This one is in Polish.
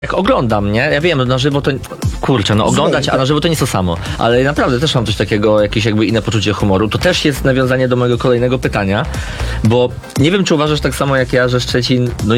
Jak oglądam, nie? Ja wiem, na żywo to... Kurczę, no oglądać, a na żywo to nie jest to samo. Ale naprawdę też mam coś takiego, jakieś jakby inne poczucie humoru. To też jest nawiązanie do mojego kolejnego pytania, bo nie wiem, czy uważasz tak samo jak ja, że Szczecin, no